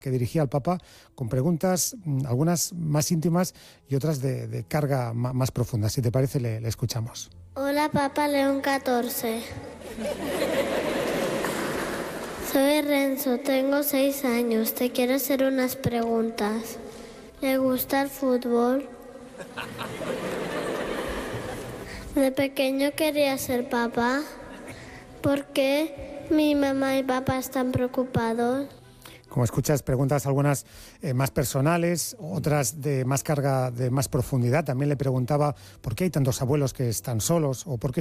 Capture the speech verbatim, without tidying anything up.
que dirigía al Papa con preguntas, algunas más íntimas y otras de, de carga más profunda. Si te parece, le, le escuchamos. Hola, Papa León catorce. Soy Renzo, tengo seis años. Te quiero hacer unas preguntas. ¿Le gusta el fútbol? De pequeño quería ser papá. ¿Por qué mi mamá y papá están preocupados? Como escuchas, preguntas algunas eh, más personales, otras de más carga, de más profundidad. También le preguntaba por qué hay tantos abuelos que están solos o por qué